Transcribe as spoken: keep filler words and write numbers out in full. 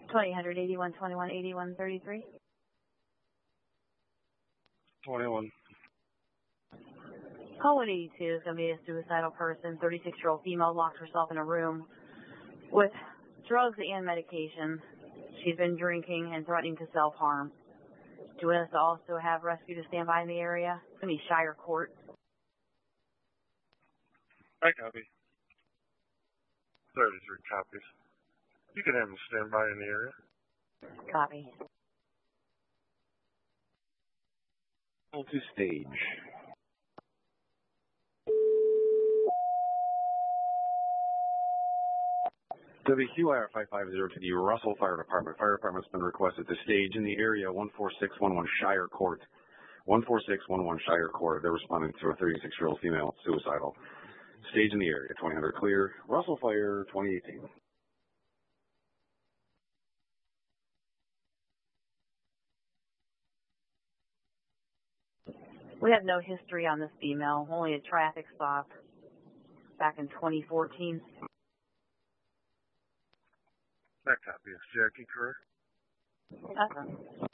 twenty hundred eighty-one twenty-one eighty-one thirty-three. twenty-one. Call one eighty-two is going to be a suicidal person, thirty-six-year-old female, locked herself in a room with drugs and medication. She's been drinking and threatening to self-harm. Do you want us to also have rescue to stand by in the area? It's going to be Shire Court. I copy. thirty-three copies. You can have them stand by in the area. Copy. To stage. W Q I R five five zero to the Russell Fire Department. Fire Department's been requested to stage in the area one four six one one Shire Court. one four six one one Shire Court. They're responding to a thirty-six-year-old female suicidal. Stage in the area, twenty hundred clear. Russell Fire, twenty eighteen. We have no history on this female, only a traffic stop back in twenty fourteen. That copy is Jackie, correct? Uh-huh.